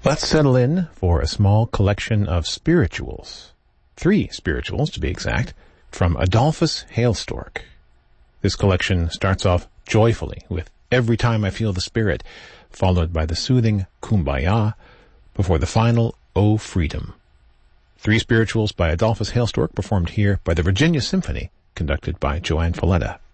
Let's settle in for a small collection of spirituals. 3 spirituals, to be exact, from Adolphus Hailstork. This collection starts off joyfully with Every Time I Feel the Spirit, followed by the soothing Kumbaya, before the final O Freedom. 3 spirituals by Adolphus Hailstork, performed here by the Virginia Symphony, conducted by Joanne Falletta.